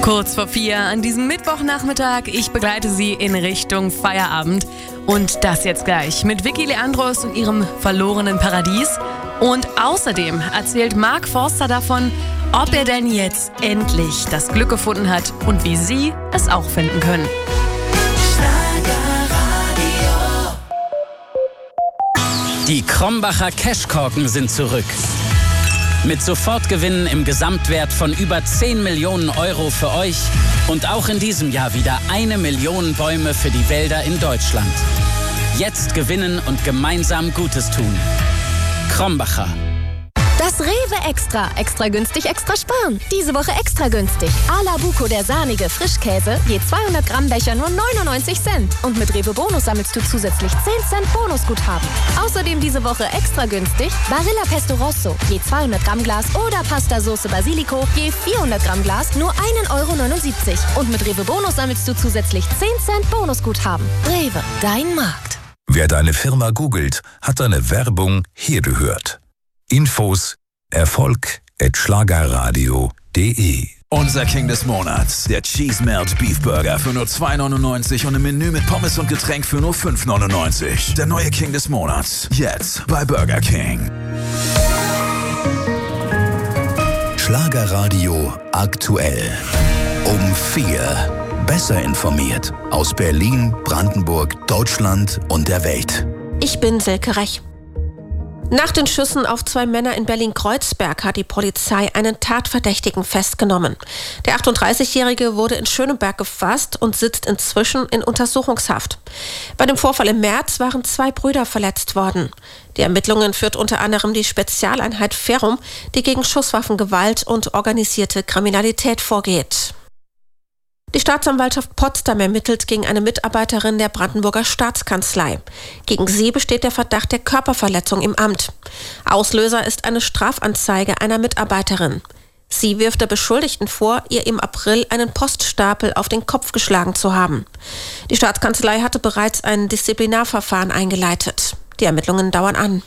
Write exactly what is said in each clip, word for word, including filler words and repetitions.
Kurz vor vier an diesem Mittwochnachmittag. Ich begleite Sie in Richtung Feierabend. Und das jetzt gleich mit Vicky Leandros und ihrem verlorenen Paradies. Und außerdem erzählt Mark Forster davon, ob er denn jetzt endlich das Glück gefunden hat und wie Sie es auch finden können. Die Krombacher Cashkorken sind zurück. Mit Sofortgewinnen im Gesamtwert von über zehn Millionen Euro für euch und auch in diesem Jahr wieder eine Million Bäume für die Wälder in Deutschland. Jetzt gewinnen und gemeinsam Gutes tun. Krombacher. Das Rewe Extra. Extra günstig, extra sparen. Diese Woche extra günstig. A la Buco, der sahnige Frischkäse, je zweihundert Gramm Becher nur neunundneunzig Cent. Und mit Rewe Bonus sammelst du zusätzlich zehn Cent Bonusguthaben. Außerdem diese Woche extra günstig Barilla Pesto Rosso, je zweihundert Gramm Glas oder Pasta Soße Basilico, je vierhundert Gramm Glas nur ein Euro neunundsiebzig. Und mit Rewe Bonus sammelst du zusätzlich zehn Cent Bonusguthaben. Rewe, dein Markt. Wer deine Firma googelt, hat deine Werbung hier gehört. Infos Erfolg at schlagerradio punkt de. Unser King des Monats, der Cheese Melt Beef Burger für nur zwei neunundneunzig und im Menü mit Pommes und Getränk für nur fünf neunundneunzig. Der neue King des Monats, jetzt bei Burger King. Schlagerradio aktuell. Um vier. Besser informiert aus Berlin, Brandenburg, Deutschland und der Welt. Ich bin Silke Rech. Nach den Schüssen auf zwei Männer in Berlin-Kreuzberg hat die Polizei einen Tatverdächtigen festgenommen. Der achtunddreißigjährige wurde in Schöneberg gefasst und sitzt inzwischen in Untersuchungshaft. Bei dem Vorfall im März waren zwei Brüder verletzt worden. Die Ermittlungen führt unter anderem die Spezialeinheit Ferrum, die gegen Schusswaffengewalt und organisierte Kriminalität vorgeht. Die Staatsanwaltschaft Potsdam ermittelt gegen eine Mitarbeiterin der Brandenburger Staatskanzlei. Gegen sie besteht der Verdacht der Körperverletzung im Amt. Auslöser ist eine Strafanzeige einer Mitarbeiterin. Sie wirft der Beschuldigten vor, ihr im April einen Poststapel auf den Kopf geschlagen zu haben. Die Staatskanzlei hatte bereits ein Disziplinarverfahren eingeleitet. Die Ermittlungen dauern an.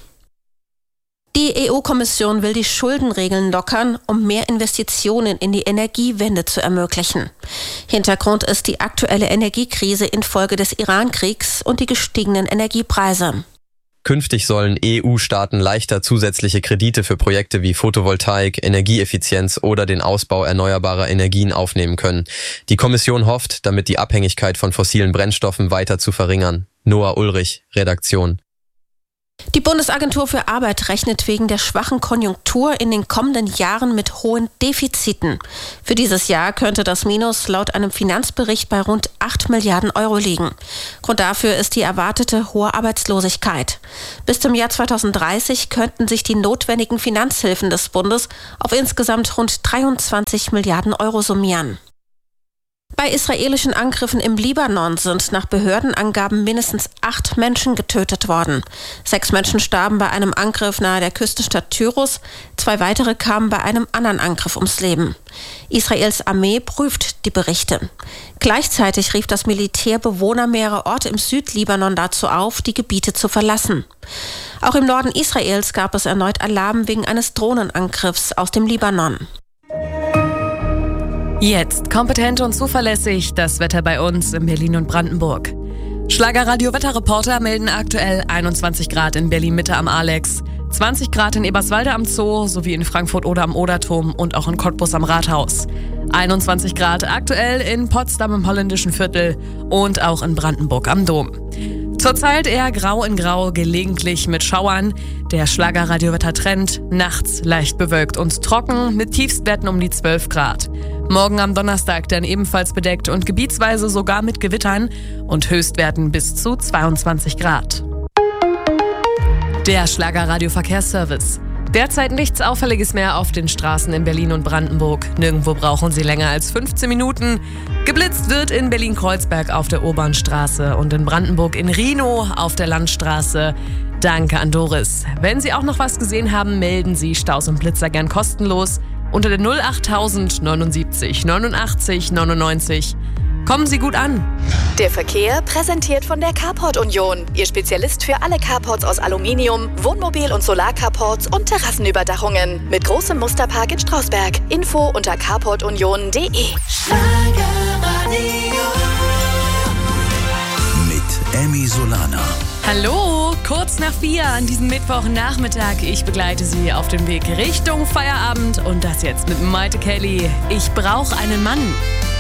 Die E U-Kommission will die Schuldenregeln lockern, um mehr Investitionen in die Energiewende zu ermöglichen. Hintergrund ist die aktuelle Energiekrise infolge des Iran-Kriegs und die gestiegenen Energiepreise. Künftig sollen E U-Staaten leichter zusätzliche Kredite für Projekte wie Photovoltaik, Energieeffizienz oder den Ausbau erneuerbarer Energien aufnehmen können. Die Kommission hofft, damit die Abhängigkeit von fossilen Brennstoffen weiter zu verringern. Noah Ulrich, Redaktion. Die Bundesagentur für Arbeit rechnet wegen der schwachen Konjunktur in den kommenden Jahren mit hohen Defiziten. Für dieses Jahr könnte das Minus laut einem Finanzbericht bei rund acht Milliarden Euro liegen. Grund dafür ist die erwartete hohe Arbeitslosigkeit. Bis zum Jahr zweitausenddreißig könnten sich die notwendigen Finanzhilfen des Bundes auf insgesamt rund dreiundzwanzig Milliarden Euro summieren. Bei israelischen Angriffen im Libanon sind nach Behördenangaben mindestens acht Menschen getötet worden. Sechs Menschen starben bei einem Angriff nahe der Küstenstadt Tyrus. Zwei weitere kamen bei einem anderen Angriff ums Leben. Israels Armee prüft die Berichte. Gleichzeitig rief das Militär Bewohner mehrerer Orte im Südlibanon dazu auf, die Gebiete zu verlassen. Auch im Norden Israels gab es erneut Alarm wegen eines Drohnenangriffs aus dem Libanon. Jetzt kompetent und zuverlässig das Wetter bei uns in Berlin und Brandenburg. Schlagerradio-Wetterreporter melden aktuell einundzwanzig Grad in Berlin-Mitte am Alex, zwanzig Grad in Eberswalde am Zoo sowie in Frankfurt oder am Oderturm und auch in Cottbus am Rathaus. einundzwanzig Grad aktuell in Potsdam im Holländischen Viertel und auch in Brandenburg am Dom. Zurzeit eher grau in grau, gelegentlich mit Schauern. Der Schlagerradio-Wettertrend, nachts leicht bewölkt und trocken mit Tiefstwerten um die zwölf Grad. Morgen am Donnerstag dann ebenfalls bedeckt und gebietsweise sogar mit Gewittern und Höchstwerten bis zu zweiundzwanzig Grad. Der Schlagerradio-Verkehrsservice. Derzeit nichts Auffälliges mehr auf den Straßen in Berlin und Brandenburg. Nirgendwo brauchen Sie länger als fünfzehn Minuten. Geblitzt wird in Berlin-Kreuzberg auf der Obernstraße und in Brandenburg in Rhinow auf der Landstraße. Danke an Doris. Wenn Sie auch noch was gesehen haben, melden Sie Staus und Blitzer gern kostenlos unter der null achttausend neunundsiebzig neunundachtzig neunundneunzig. Kommen Sie gut an. Der Verkehr präsentiert von der Carport Union. Ihr Spezialist für alle Carports aus Aluminium, Wohnmobil- und Solarcarports und Terrassenüberdachungen. Mit großem Musterpark in Strausberg. Info unter carport union punkt de. Mit Emmy Solana. Hallo, kurz nach vier an diesem Mittwochnachmittag. Ich begleite Sie auf dem Weg Richtung Feierabend und das jetzt mit Maite Kelly. Ich brauche einen Mann.